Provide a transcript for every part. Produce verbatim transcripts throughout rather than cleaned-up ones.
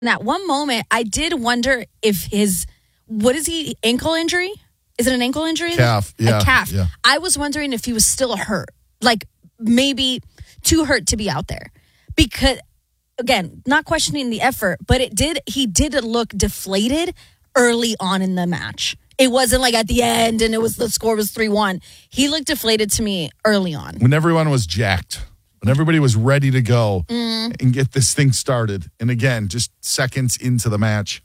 In that one moment, I did wonder if his, what is he, ankle injury? Is it an ankle injury? Calf. Yeah. A calf. Yeah. I was wondering if he was still hurt, like maybe too hurt to be out there. Because, again, not questioning the effort, but it did, he did look deflated early on in the match. It wasn't like at the end and it was the score was three one. He looked deflated to me early on. When everyone was jacked, when everybody was ready to go Mm. and get this thing started. And again, just seconds into the match,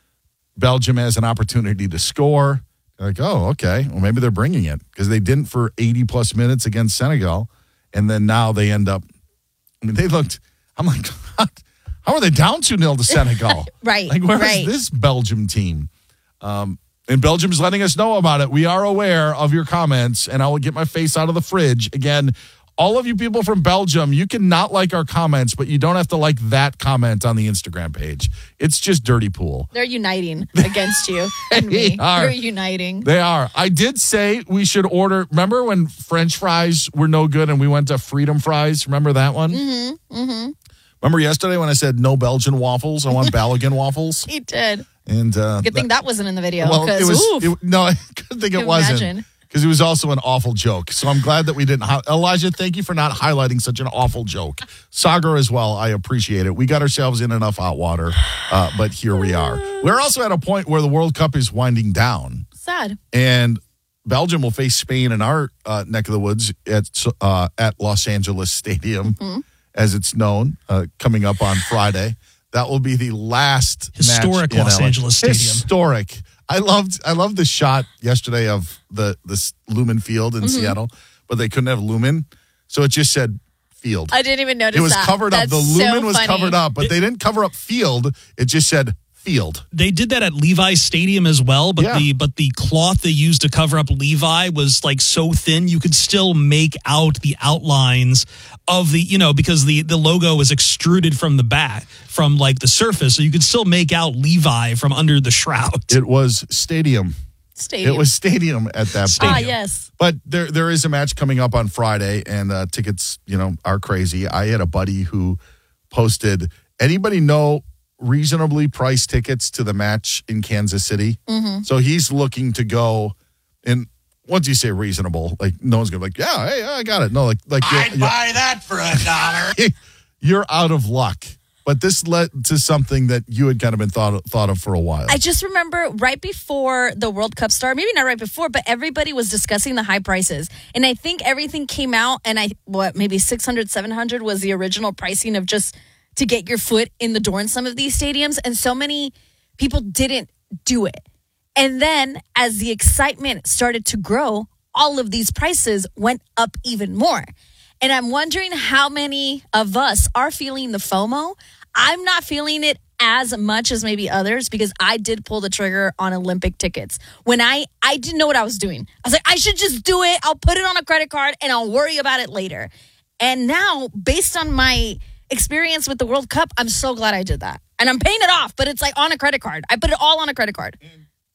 Belgium has an opportunity to score. They're like, oh, okay. Well, maybe they're bringing it because they didn't for eighty plus minutes against Senegal. And then now they end up, I mean, they looked, I'm like, God, how are they down two nil to Senegal? Right. Like, where right. is this Belgium team? Um, and Belgium's letting us know about it. We are aware of your comments, and I will get my face out of the fridge. Again, all of you people from Belgium, you can not like our comments, but you don't have to like that comment on the Instagram page. It's just dirty pool. They're uniting against you and me. They are. They're uniting. They are. I did say we should order. Remember when French fries were no good and we went to Freedom Fries? Remember that one? Mm-hmm. Mm-hmm. Remember yesterday when I said no Belgian waffles? I want Balogun waffles. He did. And uh, Good thing that, that wasn't in the video. well, it was. Oof, It, no, I couldn't think it wasn't. imagine. Because it was also an awful joke. So I'm glad that we didn't. Hi- Elijah, thank you for not highlighting such an awful joke. Sagar as well. I appreciate it. We got ourselves in enough hot water, uh, but here we are. We're also at a point where the World Cup is winding down. Sad. And Belgium will face Spain in our uh, neck of the woods at uh, at Los Angeles Stadium, Mm-hmm. as it's known, uh, coming up on Friday. That will be the last Historic match in Los L A. Angeles Stadium. Historic. I loved I loved the shot yesterday of the the Lumen Field in Mm-hmm. Seattle, but they couldn't have Lumen, so it just said Field. I didn't even notice It was that. covered up. That's The Lumen so was funny. covered up, but they didn't cover up Field. It just said Field. They did that at Levi Stadium as well, but Yeah. the but the cloth they used to cover up Levi was like so thin you could still make out the outlines of the, you know, because the the logo was extruded from the back, from like the surface, so you could still make out Levi from under the shroud. It was Stadium. Stadium. It was Stadium at that point. Ah, yes. But there there is a match coming up on Friday, and uh, tickets, you know, are crazy. I had a buddy who posted, anybody know reasonably priced tickets to the match in Kansas City? Mm-hmm. So he's looking to go, and once you say reasonable, like no one's gonna be like, yeah, hey, I got it. No, like like you're, I'd buy that for a dollar. you're, you're out of luck. But this led to something that you had kind of been thought thought of for a while. I just remember right before the World Cup started, maybe not right before, but everybody was discussing the high prices. And I think everything came out, and I, what, maybe six hundred, seven hundred was the original pricing of just to get your foot in the door in some of these stadiums. And so many people didn't do it. And then as the excitement started to grow, all of these prices went up even more. And I'm wondering how many of us are feeling the FOMO. I'm not feeling it as much as maybe others because I did pull the trigger on Olympic tickets. When I, I didn't know what I was doing. I was like, I should just do it. I'll put it on a credit card and I'll worry about it later. And now, based on my experience with the World Cup, I'm so glad I did that. And I'm paying it off, but it's like on a credit card. I put it all on a credit card.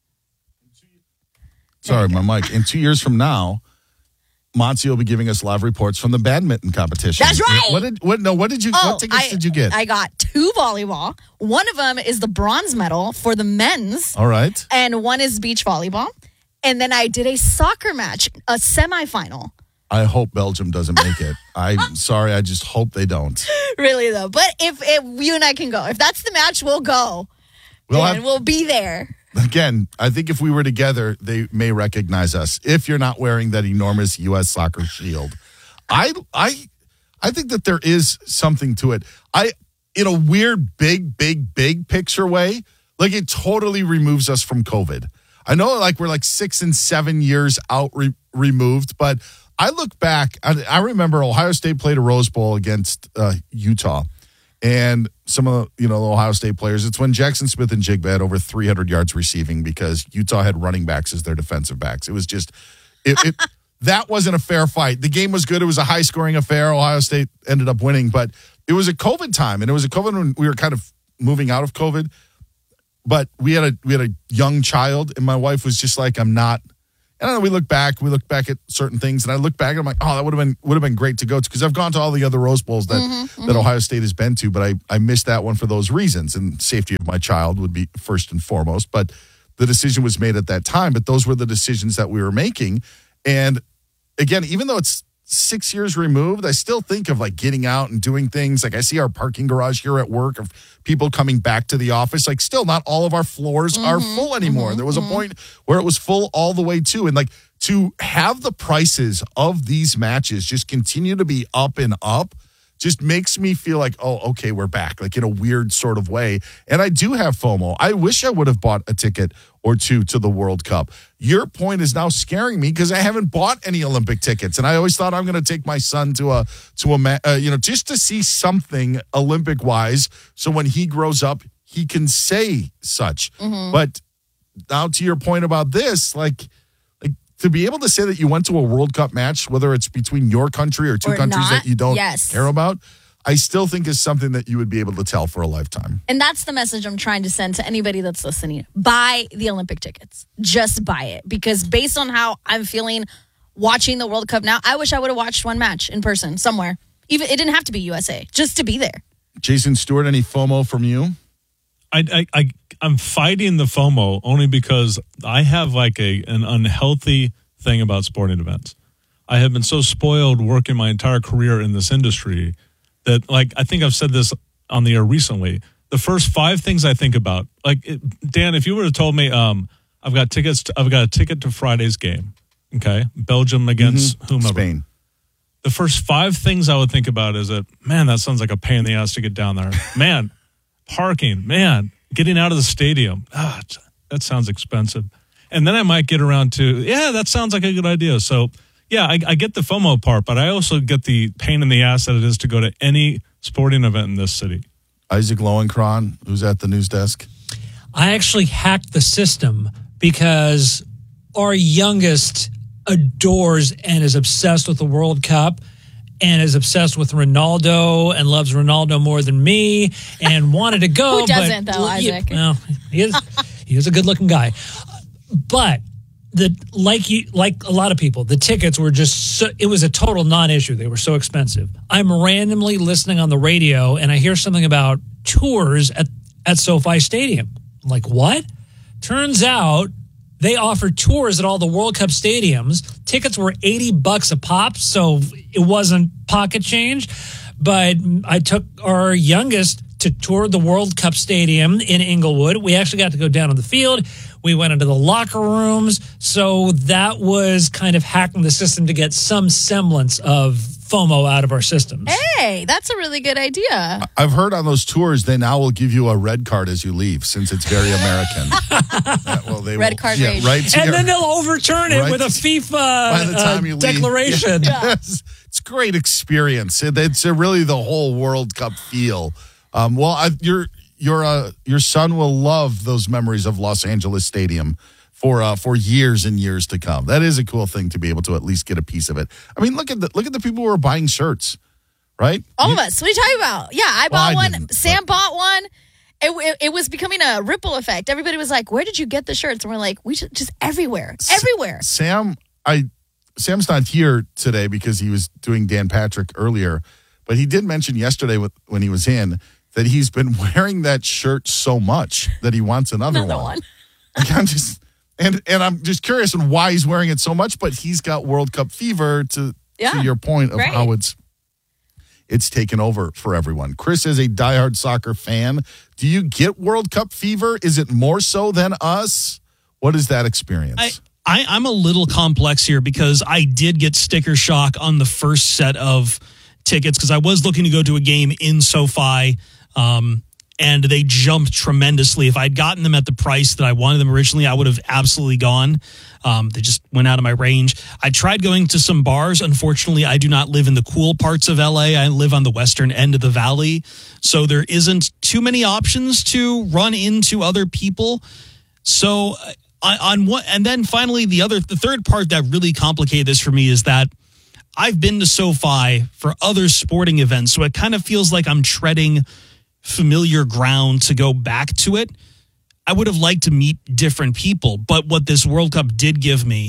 Sorry, my mic. In two years from now, Monty will be giving us live reports from the badminton competition. That's right. What did what? No, what did you? Oh, what tickets I, did you get? I got two volleyball. One of them is the bronze medal for the men's, All right. and one is beach volleyball. And then I did a soccer match, a semifinal. I hope Belgium doesn't make it. I'm sorry. I just hope they don't. Really though, but if, if you and I can go, if that's the match, we'll go, We'll and have- we'll be there. Again, I think if we were together, they may recognize us if you're not wearing that enormous U S soccer shield. I I I think that there is something to it. I in a weird big big big picture way, like it totally removes us from COVID. I know like we're like six and seven years out re- removed, but I look back. I, I remember Ohio State played a Rose Bowl against uh, Utah. And some of the, you know, the Ohio State players, it's when Jackson Smith and Jigba had over three hundred yards receiving because Utah had running backs as their defensive backs. It was just, it, it that wasn't a fair fight. The game was good. It was a high-scoring affair. Ohio State ended up winning, but it was a COVID time, and it was a COVID when we were kind of moving out of COVID. But we had a we had a young child, and my wife was just like, I'm not, And then we look back, we look back at certain things, and I look back and I'm like, oh, that would have been would have been great to go to, because I've gone to all the other Rose Bowls that, mm-hmm, that mm-hmm. Ohio State has been to, but I, I missed that one for those reasons, and safety of my child would be first and foremost. But the decision was made at that time, but those were the decisions that we were making. And again, even though it's six years removed, I still think of like getting out and doing things. Like I see our parking garage here at work of people coming back to the office. Like still not all of our floors mm-hmm, are full anymore. Mm-hmm, there was a point where it was full all the way too. And like to have the prices of these matches just continue to be up and up just makes me feel like, oh, okay, we're back, like in a weird sort of way. And I do have FOMO. I wish I would have bought a ticket or two to the World Cup. Your point is now scaring me because I haven't bought any Olympic tickets, and I always thought I'm going to take my son to a to a uh, you know, just to see something Olympic wise, so when he grows up, he can say such. Mm-hmm. But now to your point about this, like. To be able to say that you went to a World Cup match, whether it's between your country or two or countries not, that you don't yes. care about, I still think is something that you would be able to tell for a lifetime. And that's the message I'm trying to send to anybody that's listening. Buy the Olympic tickets. Just buy it. Because based on how I'm feeling watching the World Cup now, I wish I would have watched one match in person somewhere. Even it didn't have to be U S A, just to be there. Jason Stewart, any FOMO from you? I, I, I, I'm fighting the FOMO only because I have like a an unhealthy thing about sporting events. I have been so spoiled working my entire career in this industry that, like, I think I've said this on the air recently. The first five things I think about, like, it, Dan, if you would have told me, um, I've got tickets, to, I've got a ticket to Friday's game, okay, Belgium against mm-hmm. whomever, Spain. The first five things I would think about is that, man, that sounds like a pain in the ass to get down there. Man, parking, man, getting out of the stadium, ah, that sounds expensive. And then I might get around to, yeah, that sounds like a good idea. So, yeah, I, I get the FOMO part, but I also get the pain in the ass that it is to go to any sporting event in this city. Isaac Lowenkron, who's at the news desk. I actually hacked the system because our youngest adores and is obsessed with the World Cup and is obsessed with Ronaldo and loves Ronaldo more than me and wanted to go. Who doesn't, but, though, Isaac? Well, he is, he is a good-looking guy. But the like you like a lot of people, the tickets were just so, it was a total non-issue. They were so expensive. I'm randomly listening on the radio and I hear something about tours at, at SoFi Stadium. I'm like, what? Turns out they offer tours at all the World Cup stadiums. Tickets were eighty bucks a pop, so it wasn't pocket change. But I took our youngest to tour the World Cup stadium in Inglewood. We actually got to go down on the field. We went into the locker rooms. So that was kind of hacking the system to get some semblance of FOMO out of our systems. Hey, that's a really good idea. I've heard on those tours, they now will give you a red card as you leave, since it's very American. uh, well, they red will, card yeah, rage. right, and yeah, then they'll overturn it right, with a FIFA by the time uh, you declaration. Yeah. Yes, it's a great experience. It, it's a really the whole World Cup feel. Um, well, I, your your uh, your son will love those memories of Los Angeles Stadium for uh, for years and years to come. That is a cool thing to be able to at least get a piece of it. I mean, look at the look at the people who are buying shirts, right? All you, of us. What are you talking about? Yeah, I bought well, I one. Sam but. bought one. It, it, it was becoming a ripple effect. Everybody was like, "Where did you get the shirts?" And we're like, "We just, just everywhere, everywhere." Sam, I Sam's not here today because he was doing Dan Patrick earlier, but he did mention yesterday when he was in that he's been wearing that shirt so much that he wants another, another one. one. Like, I'm just and and I'm just curious on why he's wearing it so much, but he's got World Cup fever to, yeah, to your point of right. how it's it's taken over for everyone. Chris is a diehard soccer fan. Do you get World Cup fever? Is it more so than us? What is that experience? I- I, I'm a little complex here because I did get sticker shock on the first set of tickets because I was looking to go to a game in SoFi, um, and they jumped tremendously. If I'd gotten them at the price that I wanted them originally, I would have absolutely gone. Um, they just went out of my range. I tried going to some bars. Unfortunately, I do not live in the cool parts of L A. I live on the western end of the valley, so there isn't too many options to run into other people. So on, on what, and then finally, the other, the third part that really complicated this for me is that I've been to SoFi for other sporting events, so it kind of feels like I'm treading familiar ground to go back to it. I would have liked to meet different people, but what this World Cup did give me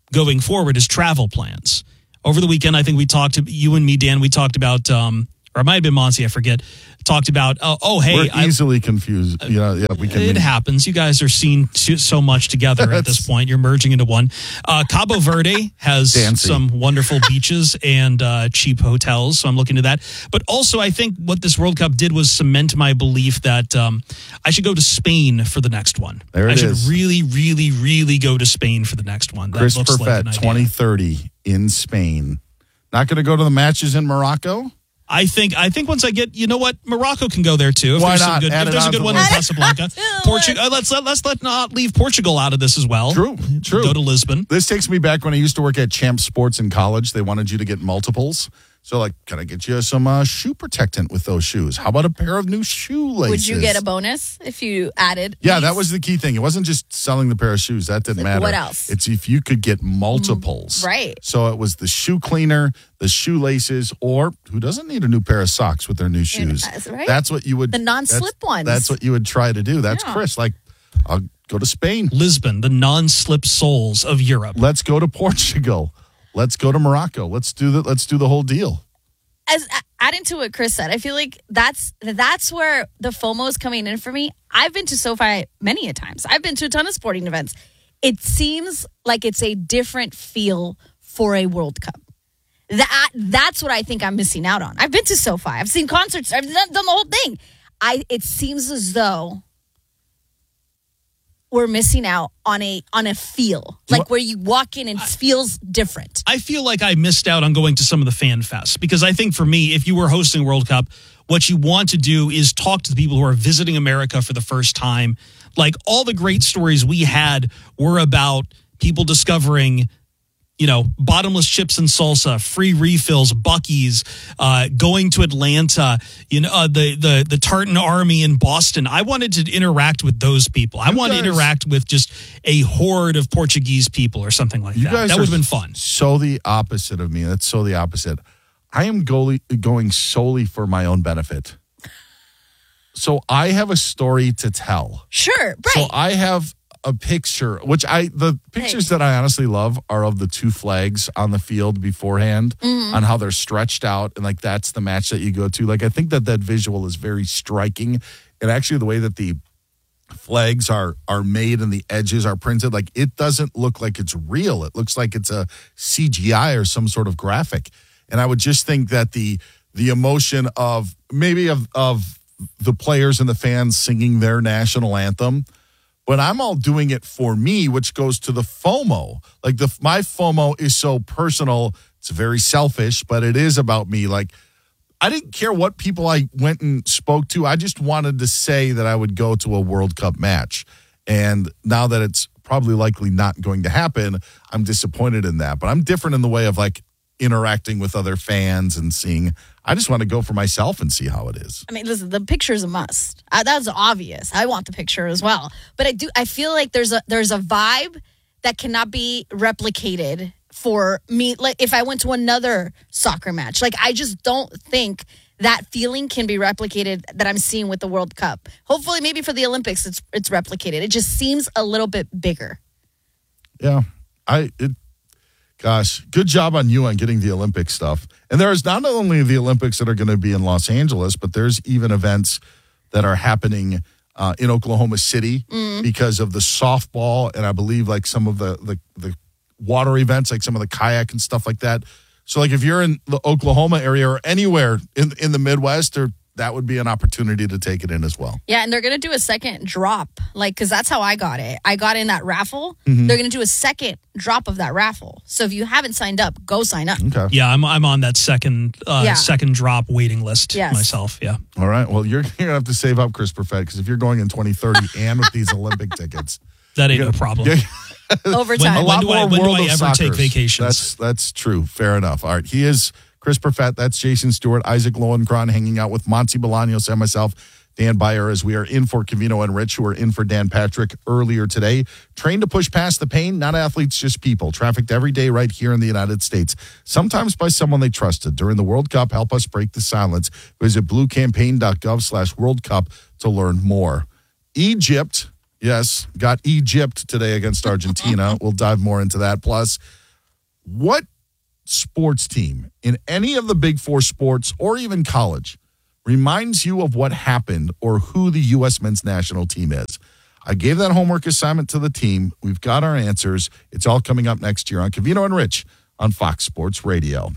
going forward is travel plans. Over the weekend, I think we talked to you and me, Dan. We talked about, um, or it might have been Monty, I forget. Talked about, uh, oh, hey. We're I, easily confused. Yeah, yeah, we can. It happens. You guys are seen too, so much together at this point. You're merging into one. Uh, Cabo Verde has Dancy. some wonderful beaches and uh, cheap hotels, so I'm looking to that. But also, I think what this World Cup did was cement my belief that um, I should go to Spain for the next one. There it I should is. really, really, really go to Spain for the next one. That Chris looks like an Perfett, idea. twenty thirty in Spain. Not going to go to the matches in Morocco? I think I think once I get, you know what, Morocco can go there too. If Why there's not? some good, Add if it there's a on good to one the in list. Casablanca, Portugal. Uh, let's let, let's let not leave Portugal out of this as well. True, true. Go to Lisbon. This takes me back when I used to work at Champ Sports in college. They wanted you to get multiples. So, like, can I get you some uh, shoe protectant with those shoes? How about a pair of new shoelaces? Would you get a bonus if you added? Yeah, these? that was the key thing. It wasn't just selling the pair of shoes. That didn't matter. what else? It's if you could get multiples. Right. So it was the shoe cleaner, the shoelaces, or who doesn't need a new pair of socks with their new shoes? that's right. That's what you would. The non-slip that's- ones. That's what you would try to do. That's Yeah. Chris. Like, I'll go to Spain. Lisbon, the non-slip soles of Europe. Let's go to Portugal. Let's go to Morocco. Let's do the. Let's do the whole deal. As adding to what Chris said, I feel like that's that's where the FOMO is coming in for me. I've been to SoFi many a times. I've been to a ton of sporting events. It seems like it's a different feel for a World Cup. That that's what I think I'm missing out on. I've been to SoFi. I've seen concerts. I've done, done the whole thing. I it seems as though we're missing out on a on a feel, like where you walk in and it feels different. I feel like I missed out on going to some of the fan fests because I think for me, if you were hosting World Cup, what you want to do is talk to the people who are visiting America for the first time. Like all the great stories we had were about people discovering, you know, bottomless chips and salsa, free refills, Buc-ee's, uh, going to Atlanta, you know, uh, the the the Tartan Army in Boston. I wanted to interact with those people. I You wanted to guys- interact with just a horde of Portuguese people or something like You that. guys That are would have been fun. So the opposite of me. That's so the opposite. I am go- going solely for my own benefit. So I have a story to tell. Sure, right. So I have a picture, which I the pictures that I honestly love are of the two flags on the field beforehand, Mm-hmm. on how they're stretched out, and like that's the match that you go to. Like I think that that visual is very striking, and actually the way that the flags are are made and the edges are printed, like it doesn't look like it's real. It looks like it's a C G I or some sort of graphic. And I would just think that the the emotion of maybe of of the players and the fans singing their national anthem, but I'm all doing it for me, which goes to the FOMO. Like the my FOMO is so personal. It's very selfish, but it is about me. Like I didn't care what people I went and spoke to. I just wanted to say that I would go to a World Cup match. And now that it's probably likely not going to happen, I'm disappointed in that. But I'm different in the way of like interacting with other fans and seeing. I just want to go for myself and see how it is. I mean, listen, the picture is a must. Uh, that's obvious. I want the picture as well. But I do. I feel like there's a there's a vibe that cannot be replicated for me. Like if I went to another soccer match, like I just don't think that feeling can be replicated that I'm seeing with the World Cup. Hopefully, maybe for the Olympics, it's it's replicated. It just seems a little bit bigger. Yeah, I it. Gosh, good job on you on getting the Olympic stuff. And there's not only the Olympics that are going to be in Los Angeles, but there's even events that are happening uh, in Oklahoma City Mm. because of the softball and I believe like some of the, the the water events, like some of the kayak and stuff like that. So like if you're in the Oklahoma area or anywhere in in the Midwest, or that would be an opportunity to take it in as well. Yeah, and they're going to do a second drop, like, because that's how I got it. I got in that raffle. Mm-hmm. They're going to do a second drop of that raffle. So if you haven't signed up, go sign up. Okay. Yeah, I'm I'm on that second uh, Yeah. second drop waiting list Yes. myself. Yeah. All right. Well, you're, you're going to have to save up, Chris Perfett, because if you're going in twenty thirty and with these Olympic tickets, That ain't you're no gonna- problem. you're- Overtime. When- when do I- when do I of ever take Soccers. vacations? That's that's true. Fair enough. All right. He is Chris Perfett. That's Jason Stewart, Isaac Lowenkron, hanging out with Monty Bolaños and myself, Dan Byer, as we are in for Covino and Rich, who are in for Dan Patrick earlier today. Trained to push past the pain, not athletes, just people. Trafficked every day right here in the United States, sometimes by someone they trusted. During the World Cup, help us break the silence. Visit bluecampaign.gov slash World Cup to learn more. Egypt, yes, got Egypt today against Argentina. We'll dive more into that. Plus, what sports team in any of the big four sports or even college reminds you of what happened or who the U S men's national team is? I gave that homework assignment to the team. We've got our answers. It's all coming up next year on Covino and Rich on Fox Sports Radio.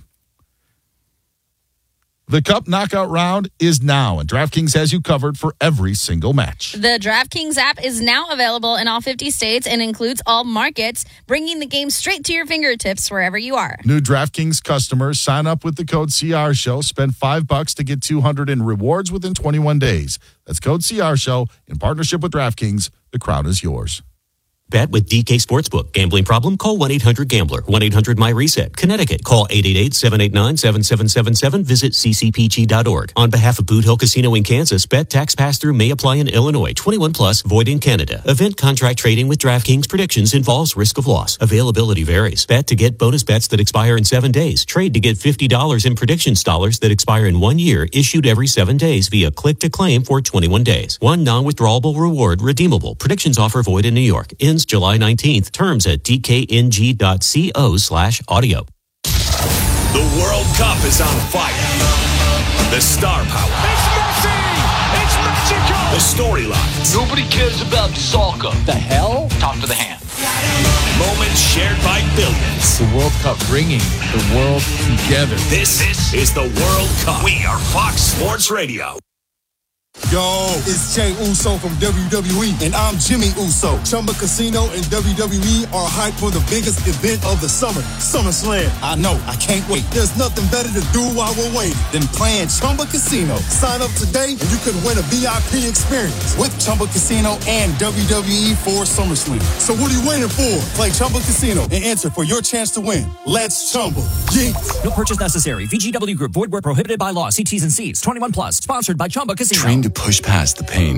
The Cup knockout round is now, and DraftKings has you covered for every single match. The DraftKings app is now available in all fifty states and includes all markets, bringing the game straight to your fingertips wherever you are. New DraftKings customers sign up with the code C R Show, spend five bucks to get two hundred in rewards within twenty-one days. That's code C R Show in partnership with DraftKings. The crown is yours. Bet with D K Sportsbook. Gambling problem? Call one eight hundred gambler. one eight hundred my reset. Connecticut. Call eight eight eight, seven eight nine, seven seven seven seven. Visit c c p g dot org. On behalf of Boot Hill Casino in Kansas, bet tax pass-through may apply in Illinois. twenty-one plus, void in Canada. Event contract trading with DraftKings predictions involves risk of loss. Availability varies. Bet to get bonus bets that expire in seven days. Trade to get fifty dollars in predictions dollars that expire in one year, issued every seven days via click to claim for twenty-one days. One non-withdrawable reward redeemable. Predictions offer void in New York. Ends July nineteenth. Terms at d k n g dot co slash audio. The World Cup is on fire. The star power. It's Messi! It's Mexico! The storylines. Nobody cares about soccer. The hell? Talk to the hand. Moments shared by billions. The World Cup bringing the world together. This, this is the World Cup. We are Fox Sports Radio. Yo, it's Jay Uso from W W E, and I'm Jimmy Uso. Chumba Casino and W W E are hyped for the biggest event of the summer, SummerSlam. I know, I can't wait. There's nothing better to do while we're waiting than playing Chumba Casino. Sign up today, and you could win a V I P experience with Chumba Casino and W W E for SummerSlam. So what are you waiting for? Play Chumba Casino and enter for your chance to win. Let's Chumba. Yeah. No purchase necessary. V G W Group. Void where prohibited by law. See T's and C's. twenty-one plus. Sponsored by Chumba Casino. Train to push past the pain.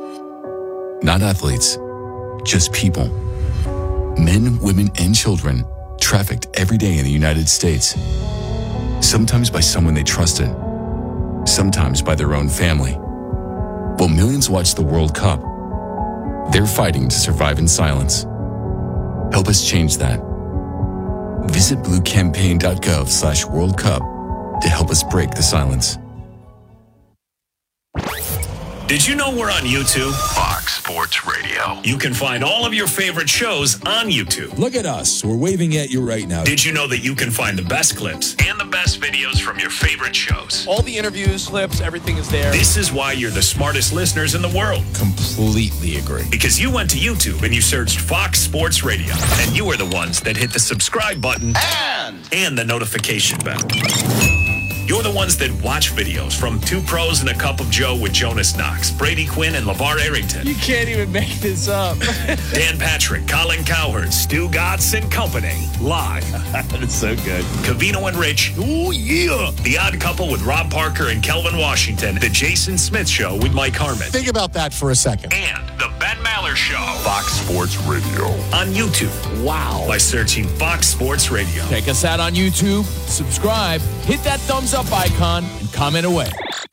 Not athletes, just people. Men, women, and children trafficked every day in the United States. Sometimes by someone they trusted, sometimes by their own family. While millions watch the World Cup, they're fighting to survive in silence. Help us change that. Visit bluecampaign.gov slash World Cup to help us break the silence. Did you know we're on YouTube? Fox Sports Radio. You can find all of your favorite shows on YouTube. Look at us. We're waving at you right now. Did you know that you can find the best clips and the best videos from your favorite shows? All the interviews, clips, everything is there. This is why you're the smartest listeners in the world. Completely agree. Because you went to YouTube and you searched Fox Sports Radio. And you are the ones that hit the subscribe button and, and the notification bell. You're the ones that watch videos from Two Pros and a Cup of Joe with Jonas Knox, Brady Quinn, and LeVar Arrington. You can't even make this up. Dan Patrick, Colin Cowherd, Stu Gatz and Company. Live. That's so good. Covino and Rich. Oh, yeah. The Odd Couple with Rob Parker and Kelvin Washington. The Jason Smith Show with Mike Harmon. Think about that for a second. And the Ben Maller Show. Fox Sports Radio. On YouTube. Wow. By searching Fox Sports Radio. Check us out on YouTube. Subscribe. Hit that thumbs up icon and comment away.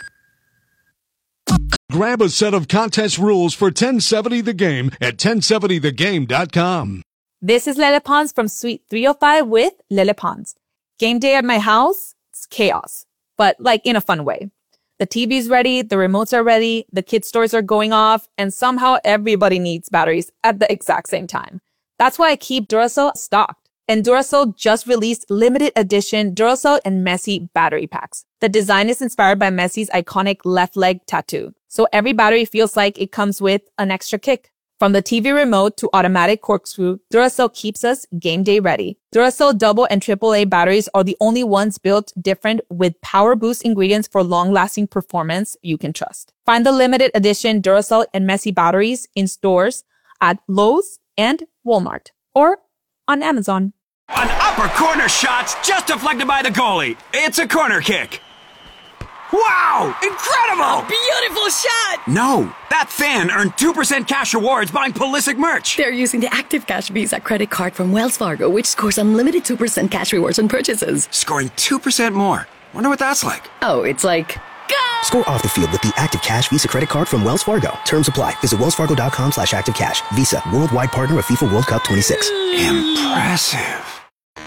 Grab a set of contest rules for ten seventy The Game at ten seventy the game dot com. This is Lele Pons from Suite three oh five with Lele Pons. Game day at my house, it's chaos, but like in a fun way. The T V's ready, the remotes are ready, the kids' stores are going off, and somehow everybody needs batteries at the exact same time. That's why I keep Duracell stocked. And Duracell just released limited edition Duracell and Messi battery packs. The design is inspired by Messi's iconic left leg tattoo. So every battery feels like it comes with an extra kick. From the T V remote to automatic corkscrew, Duracell keeps us game day ready. Duracell double and triple A batteries are the only ones built different with power boost ingredients for long-lasting performance you can trust. Find the limited edition Duracell and Messi batteries in stores at Lowe's and Walmart or on Amazon. An upper corner shot's just deflected by the goalie. It's a corner kick. Wow! Incredible! A beautiful shot! No, that fan earned two percent cash rewards buying Pulisic merch. They're using the Active Cash Visa credit card from Wells Fargo, which scores unlimited two percent cash rewards on purchases. Scoring two percent more. Wonder what that's like. Oh, it's like... Go! Score off the field with the Active Cash Visa credit card from Wells Fargo. Terms apply. Visit wellsfargo.com slash activecash. Visa, worldwide partner of FIFA World Cup twenty-six. Impressive.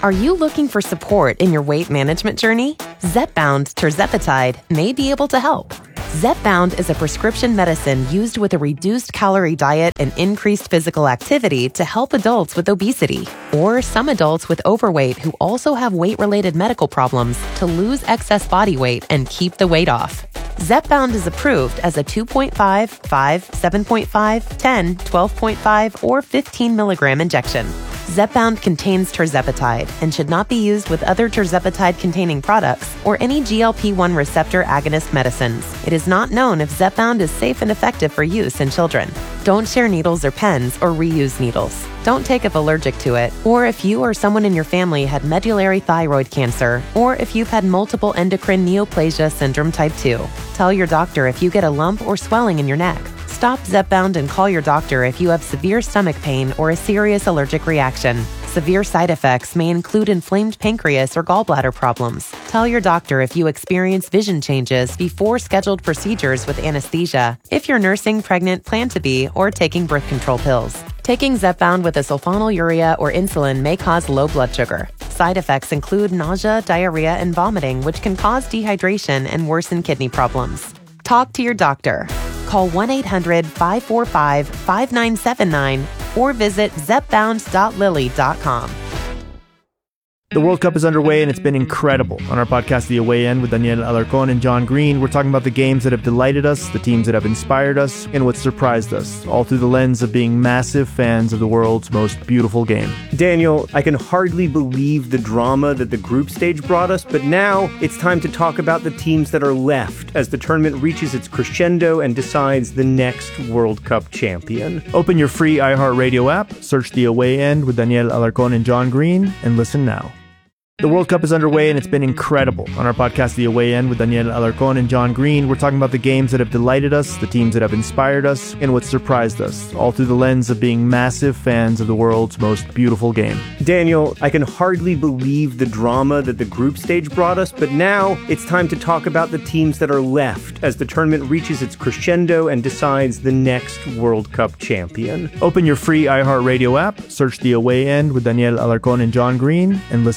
Are you looking for support in your weight management journey? Zepbound tirzepatide may be able to help. Zepbound is a prescription medicine used with a reduced calorie diet and increased physical activity to help adults with obesity or some adults with overweight who also have weight-related medical problems to lose excess body weight and keep the weight off. Zepbound is approved as a two point five, five, seven point five, ten, twelve point five, or fifteen milligram injection. Zepbound contains tirzepatide and should not be used with other tirzepatide-containing products or any G L P one receptor agonist medicines. It is not known if Zepbound is safe and effective for use in children. Don't share needles or pens or reuse needles. Don't take if allergic to it, or if you or someone in your family had medullary thyroid cancer, or if you've had multiple endocrine neoplasia syndrome type two. Tell your doctor if you get a lump or swelling in your neck. Stop Zepbound and call your doctor if you have severe stomach pain or a serious allergic reaction. Severe side effects may include inflamed pancreas or gallbladder problems. Tell your doctor if you experience vision changes before scheduled procedures with anesthesia, if you're nursing, pregnant, plan to be, or taking birth control pills. Taking Zepbound with a sulfonylurea or insulin may cause low blood sugar. Side effects include nausea, diarrhea, and vomiting, which can cause dehydration and worsen kidney problems. Talk to your doctor. Call one eight hundred, five four five, five nine seven nine or visit zepbound dot lilly dot com. The World Cup is underway, and it's been incredible. On our podcast, The Away End, with Daniel Alarcón and John Green, we're talking about the games that have delighted us, the teams that have inspired us, and what surprised us, all through the lens of being massive fans of the world's most beautiful game. Daniel, I can hardly believe the drama that the group stage brought us, but now it's time to talk about the teams that are left as the tournament reaches its crescendo and decides the next World Cup champion. Open your free iHeartRadio app, search The Away End with Daniel Alarcón and John Green, and listen now. The World Cup is underway, and it's been incredible. On our podcast, The Away End, with Daniel Alarcón and John Green, we're talking about the games that have delighted us, the teams that have inspired us, and what surprised us, all through the lens of being massive fans of the world's most beautiful game. Daniel, I can hardly believe the drama that the group stage brought us, but now it's time to talk about the teams that are left as the tournament reaches its crescendo and decides the next World Cup champion. Open your free iHeartRadio app, search The Away End with Daniel Alarcón and John Green, and listen